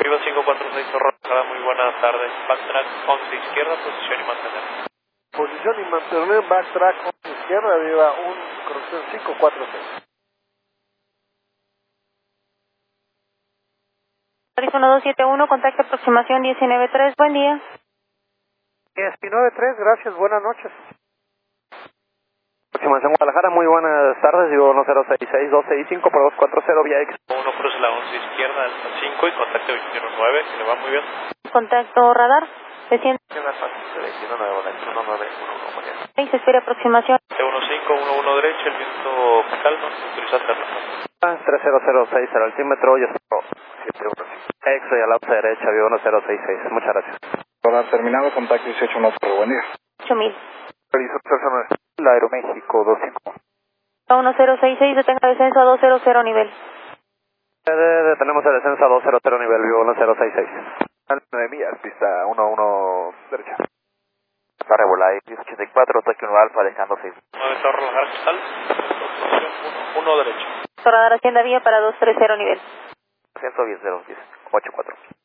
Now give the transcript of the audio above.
Viva 546 Torre, muy buenas tardes. Backtrack 11 izquierda, posición y mantener. Posición y mantener, backtrack 11 izquierda, viva 1, corrección 546. Arizona 271, contacto aproximación 193, buen día. 193, gracias, buenas noches. Aproximación Guadalajara, muy buenas tardes, digo 1066-265 por 240 vía X. 1 cruce la 11 izquierda, alfa 5 y contacto 219, que le va muy bien. Contacto radar, se siente. 6, espera aproximación. 1511 derecha, el viento calma, utiliza alternativa. 3006 al altímetro, y espero 715. Exo y a la otra derecha, vivo 1066, muchas gracias. Hola, terminado, contacto 18 buen día. 8000. Realizo persona la Aeroméxico 25. 1066, detenga descenso a 200 nivel. Tenemos el descenso a 200 nivel, vivo 1066. 9 millas, pista 11 derecha. Barra Volay, 84, Tokio 1 Alfa, dejando 6. 9 Torre Lajar Cristal, posición 1 derecha. Radar hacienda vía para 230 nivel. 110, 010, 84.